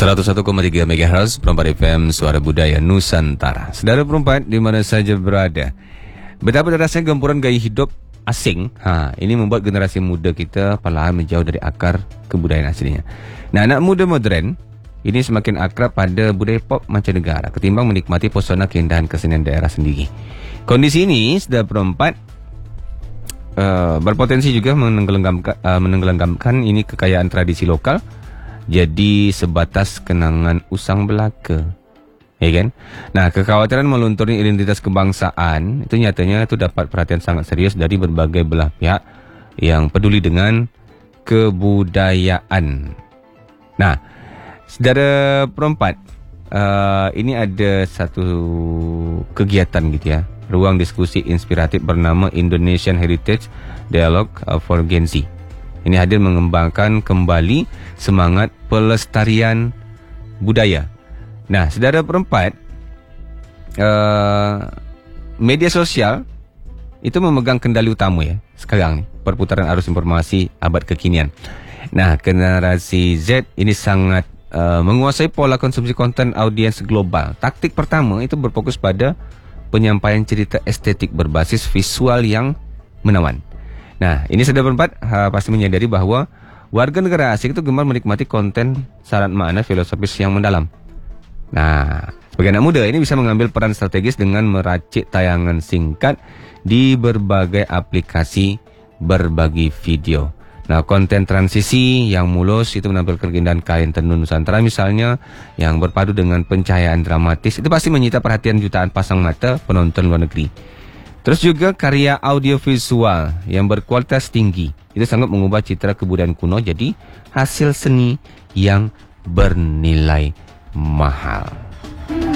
101,3 MHz Perempat FM Suara Budaya Nusantara. Saudara perempat di mana saja berada, betapa derasnya gempuran gaya hidup asing. Ini membuat generasi muda kita perlahan menjauh dari akar kebudayaan aslinya. Nah, anak muda modern ini semakin akrab pada budaya pop mancanegara ketimbang menikmati pesona keindahan kesenian daerah sendiri. Kondisi ini, saudara perempat, berpotensi juga menenggelamkan ini kekayaan tradisi lokal jadi sebatas kenangan usang belaka, ya kan? Nah, kekhawatiran melunturnya identitas kebangsaan itu nyatanya itu dapat perhatian sangat serius dari berbagai belah pihak yang peduli dengan kebudayaan. Nah, saudara perempat, ini ada satu kegiatan gitu ya, ruang diskusi inspiratif bernama Indonesian Heritage Dialogue for Gen Z. Ini hadir mengembangkan kembali semangat pelestarian budaya. Nah, saudara perempat, media sosial itu memegang kendali utama ya sekarang nih, perputaran arus informasi abad kekinian. Nah, generasi Z ini sangat menguasai pola konsumsi konten audiens global. Taktik pertama itu berfokus pada penyampaian cerita estetik berbasis visual yang menawan. Nah, ini saudara perempat pasti menyadari bahwa warga negara asing itu gemar menikmati konten syarat makna filosofis yang mendalam. Nah, sebagai anak muda ini bisa mengambil peran strategis dengan meracik tayangan singkat di berbagai aplikasi berbagi video. Nah, konten transisi yang mulus itu menampilkan keindahan kain tenun Nusantara misalnya yang berpadu dengan pencahayaan dramatis itu pasti menyita perhatian jutaan pasang mata penonton luar negeri. Terus juga karya audiovisual yang berkualitas tinggi itu sangat mengubah citra kebudayaan kuno jadi hasil seni yang bernilai mahal.